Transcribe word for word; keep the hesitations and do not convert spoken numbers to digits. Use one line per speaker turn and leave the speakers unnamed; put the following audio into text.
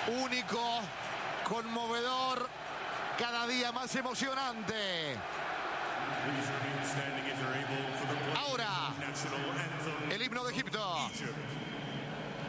único, conmovedor, cada día más emocionante. Ahora, el himno de Egipto.